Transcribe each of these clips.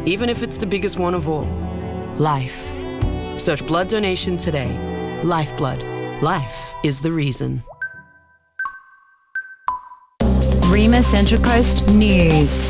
even if it's the biggest one of all, life. Search blood donation today. Lifeblood. Life is the reason. Rima Central Coast News.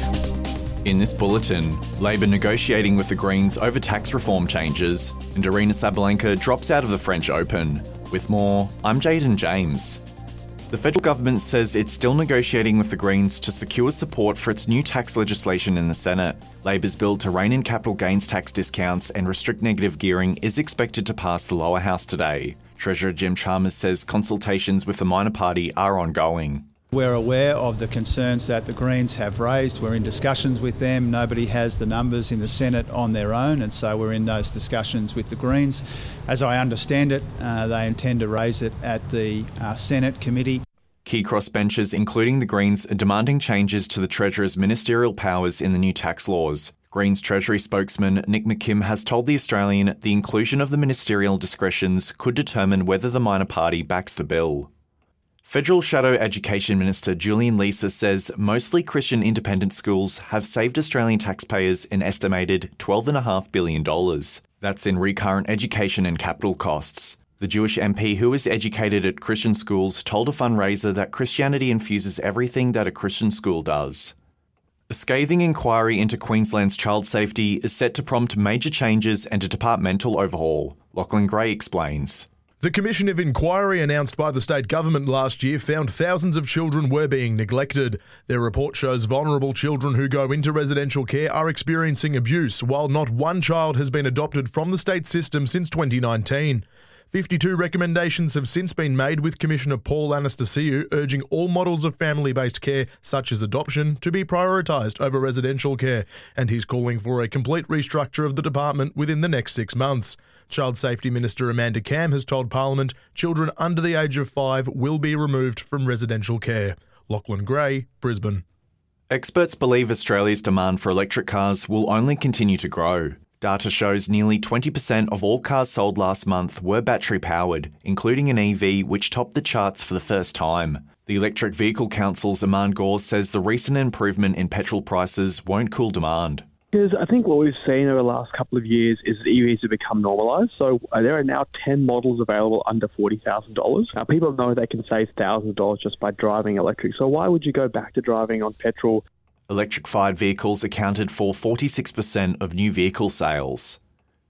In this bulletin, Labor negotiating with the Greens over tax reform changes, and Aryna Sabalenka drops out of the French Open. With more, I'm Jaden James. The federal government says it's still negotiating with the Greens to secure support for its new tax legislation in the Senate. Labor's bill to rein in capital gains tax discounts and restrict negative gearing is expected to pass the lower house today. Treasurer Jim Chalmers says consultations with the minor party are ongoing. We're aware of the concerns that the Greens have raised. We're in discussions with them. Nobody has the numbers in the Senate on their own, and so we're in those discussions with the Greens. As I understand it, they intend to raise it at the Senate committee. Key crossbenchers, including the Greens, are demanding changes to the Treasurer's ministerial powers in the new tax laws. Greens Treasury spokesman Nick McKim has told The Australian the inclusion of the ministerial discretions could determine whether the minor party backs the bill. Federal Shadow Education Minister Julian Leeser says mostly Christian independent schools have saved Australian taxpayers an estimated $12.5 billion. That's in recurrent education and capital costs. The Jewish MP who is educated at Christian schools told a fundraiser that Christianity infuses everything that a Christian school does. A scathing inquiry into Queensland's child safety is set to prompt major changes and a departmental overhaul. Lachlan Gray explains. The Commission of Inquiry announced by the state government last year found thousands of children were being neglected. Their report shows vulnerable children who go into residential care are experiencing abuse, while not one child has been adopted from the state system since 2019. 52 recommendations have since been made, with Commissioner Paul Anastasiou urging all models of family-based care, such as adoption, to be prioritised over residential care, and he's calling for a complete restructure of the department within the next 6 months. Child Safety Minister Amanda Cam has told Parliament children under the age of 5 will be removed from residential care. Lachlan Gray, Brisbane. Experts believe Australia's demand for electric cars will only continue to grow. Data shows nearly 20% of all cars sold last month were battery-powered, including an EV which topped the charts for the first time. The Electric Vehicle Council's Aman Gore says the recent improvement in petrol prices won't cool demand. Because I think what we've seen over the last couple of years is that EVs have become normalised. So there are now 10 models available under $40,000. Now, people know they can save thousands of dollars just by driving electric. So why would you go back to driving on petrol? Electrified vehicles accounted for 46% of new vehicle sales.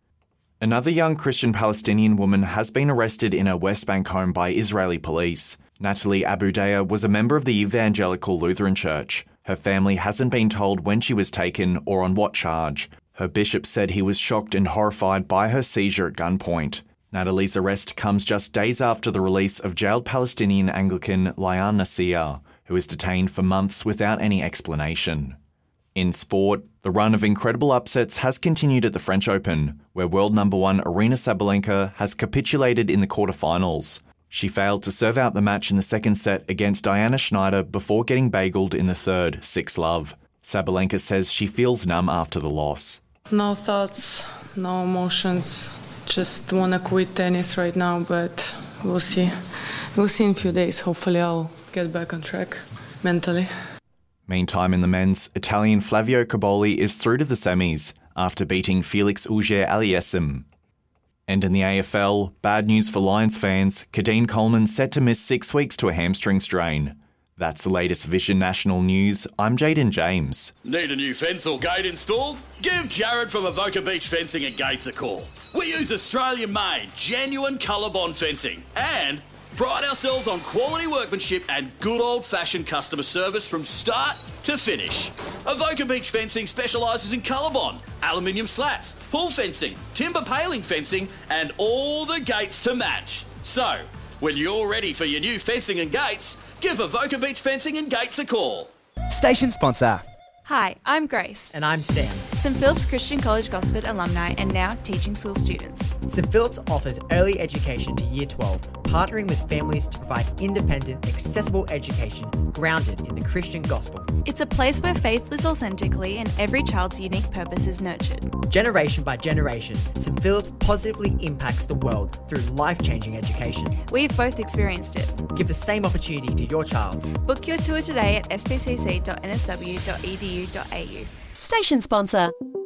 Another young Christian Palestinian woman has been arrested in a West Bank home by Israeli police. Natalie Abudaya was a member of the Evangelical Lutheran Church. Her family hasn't been told when she was taken or on what charge. Her bishop said he was shocked and horrified by her seizure at gunpoint. Natalie's arrest comes just days after the release of jailed Palestinian Anglican Lian Nasir, who was detained for months without any explanation. In sport, the run of incredible upsets has continued at the French Open, where world number 1 Aryna Sabalenka has capitulated in the quarterfinals. She failed to serve out the match in the second set against Diana Schneider before getting bageled in the third, 6-love. Sabalenka says she feels numb after the loss. No thoughts, no emotions. Just want to quit tennis right now, but we'll see. We'll see in a few days. Hopefully I'll get back on track mentally. Meantime, in the men's, Italian Flavio Cobolli is through to the semis after beating Felix Auger-Aliassime. And in the AFL, bad news for Lions fans, Kadeen Coleman set to miss 6 weeks to a hamstring strain. That's the latest Vision National News. I'm Jaden James. Need a new fence or gate installed? Give Jared from Avoca Beach Fencing and Gates a call. We use Australian-made, genuine ColourBond fencing and pride ourselves on quality workmanship and good old-fashioned customer service from start to finish. Avoca Beach Fencing specialises in ColourBond, aluminium slats, pool fencing, timber paling fencing and all the gates to match. So, when you're ready for your new fencing and gates, give Avoca Beach Fencing and Gates a call. Station sponsor. Hi, I'm Grace. And I'm Sam. St Philip's Christian College Gosford alumni and now teaching school students. St Philip's offers early education to Year 12, partnering with families to provide independent, accessible education grounded in the Christian gospel. It's a place where faith lives authentically and every child's unique purpose is nurtured. Generation by generation, St Philip's positively impacts the world through life-changing education. We've both experienced it. Give the same opportunity to your child. Book your tour today at spcc.nsw.edu.au. Station sponsor.